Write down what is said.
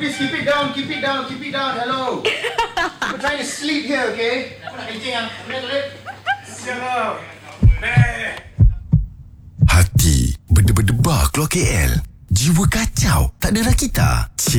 Please keep it down. Hello. We're trying to sleep here, okay? Aku nak kencing yang toilet. Siapa? Hati berdebar-debar keluar KL. Jiwa kacau, tak ada rakita.